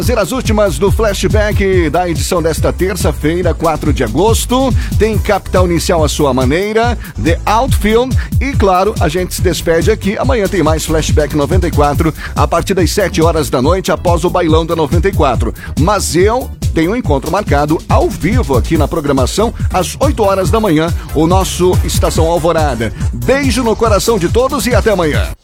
Fazer as últimas do flashback da edição desta terça-feira, 4 de agosto. Tem Capital Inicial à sua maneira, The Outfield e, claro, a gente se despede aqui. Amanhã tem mais Flashback 94 a partir das 7 horas da noite após o bailão da 94. Mas eu tenho um encontro marcado ao vivo aqui na programação às 8 horas da manhã, o nosso Estação Alvorada. Beijo no coração de todos e até amanhã.